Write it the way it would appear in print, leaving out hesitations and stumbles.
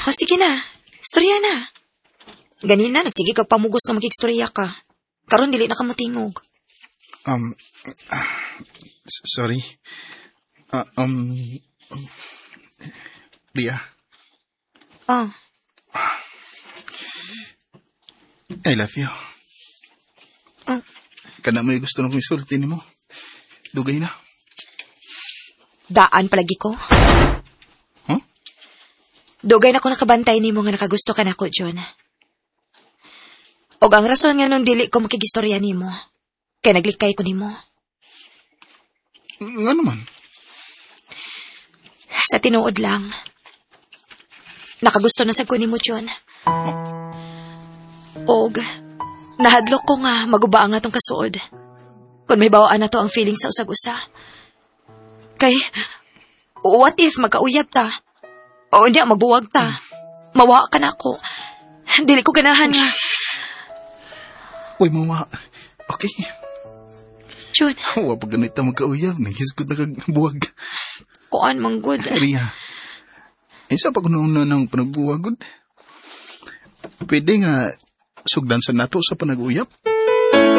O sige na, istorya na. Ganina, nagsige ka pamugos nga mag-istorya ka. Karon dili na ka mutingog. Sorry. Ria. I love you. Kana may gusto na kong isulti ni mo. Dugay na. Daan palagi ko. Huh? Dugay na ko nakabantay ni mo nga nakagusto ka na ko, John. Og ang rason nga nung dili ko makigistorya ni mo, kaya naglikay ko ni mo. Nga naman. Sa tinuod lang. Nakagusto na sa ko ni mo, John. Og, nahadlok ko nga maguba ang atong kasuod. Kung may bawaan na to ang feeling sa usag-usa. Kay, what if magkauyab ta? O hindi, magbuwag ta. Mawa ka na ako. Dili ko ganahan nga. Uy, mama. Okay. Jun. Huwag pag ganito magkauyab. Nagisgot na kagbuwag. Kuan, manggod. Ria. Isa pag noon ng panagbuwagod. Pwede nga sugdan sa nato sa panag-uyab.